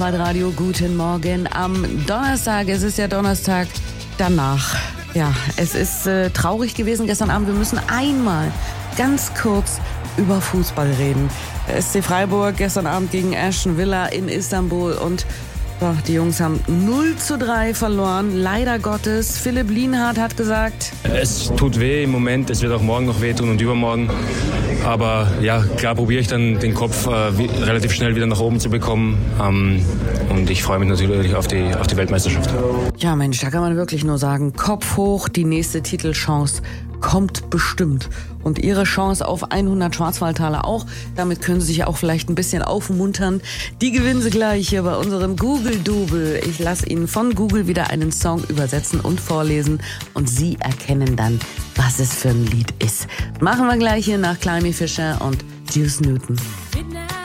Radio, guten Morgen am Donnerstag. Es ist ja Donnerstag danach. Ja, es ist traurig gewesen gestern Abend. Wir müssen einmal ganz kurz über Fußball reden. Der SC Freiburg gestern Abend gegen Aston Villa in Istanbul und die Jungs haben 0:3 verloren, leider Gottes. Philipp Lienhardt hat gesagt: Es tut weh im Moment, es wird auch morgen noch wehtun und übermorgen. Aber ja, klar probiere ich dann den Kopf relativ schnell wieder nach oben zu bekommen. Und ich freue mich natürlich auf die Weltmeisterschaft. Ja Mensch, da kann man wirklich nur sagen, Kopf hoch, die nächste Titelchance kommt bestimmt. Und Ihre Chance auf 100 Schwarzwaldtaler auch. Damit können Sie sich auch vielleicht ein bisschen aufmuntern. Die gewinnen Sie gleich hier bei unserem Google-Double. Ich lasse Ihnen von Google wieder einen Song übersetzen und vorlesen. Und Sie erkennen dann, was es für ein Lied ist. Machen wir gleich hier nach Climby Fisher und Juice Newton.